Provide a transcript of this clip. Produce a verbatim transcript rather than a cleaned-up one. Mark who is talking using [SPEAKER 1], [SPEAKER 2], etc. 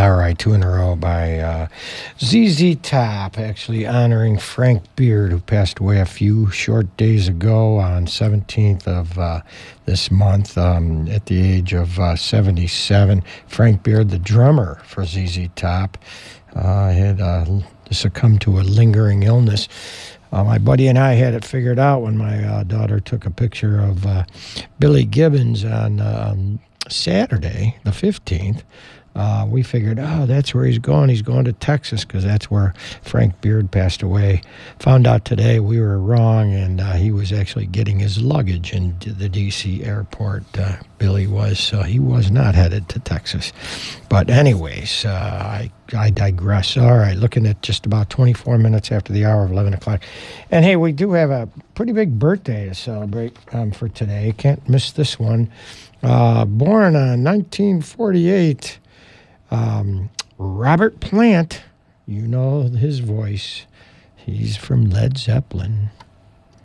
[SPEAKER 1] All right, two in a row by uh, Z Z Top, actually honoring Frank Beard, who passed away a few short days ago on seventeenth of uh, this month um, at the age of uh, seventy-seven. Frank Beard, the drummer for Z Z Top, uh, had uh, succumbed to a lingering illness. Uh, my buddy and I had it figured out when my uh, daughter took a picture of uh, Billy Gibbons on um, Saturday, the fifteenth. Uh, we figured, oh, that's where he's going. He's going to Texas because that's where Frank Beard passed away. Found out today we were wrong, and uh, he was actually getting his luggage in the D C airport. Uh, Billy was, so he was not headed to Texas. But anyways, uh, I, I digress. All right, looking at just about twenty-four minutes after the hour of eleven o'clock. And hey, we do have a pretty big birthday to celebrate um, for today. Can't miss this one. Uh, born on nineteen forty-eight. Um, Robert Plant, you know his voice. He's from Led Zeppelin.